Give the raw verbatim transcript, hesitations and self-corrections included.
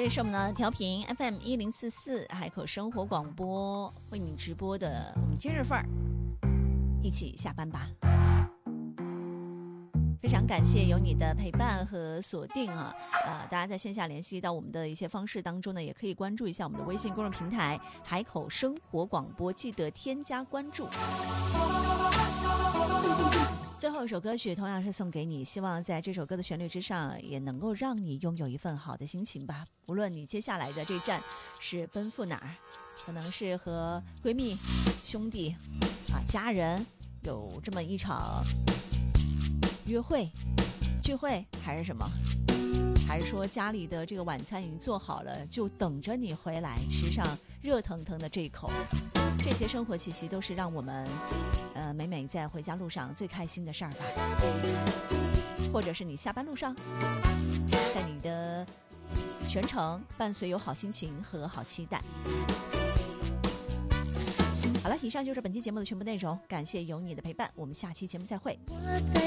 里是我们的调频 F M 一零四四海口生活广播，为你直播的我们今日份儿，一起下班吧。非常感谢有你的陪伴和锁定啊！呃，大家在线下联系到我们的一些方式当中呢，也可以关注一下我们的微信公众平台海口生活广播，记得添加关注。最后一首歌曲同样是送给你，希望在这首歌的旋律之上也能够让你拥有一份好的心情吧。无论你接下来的这站是奔赴哪儿，可能是和闺蜜、兄弟啊、家人有这么一场约会、聚会，还是什么，还是说家里的这个晚餐已经做好了，就等着你回来吃上热腾腾的这一口。这些生活气息都是让我们呃每每在回家路上最开心的事儿吧。或者是你下班路上，在你的全程伴随有好心情和好期待。好了，以上就是本期节目的全部内容，感谢有你的陪伴，我们下期节目再会。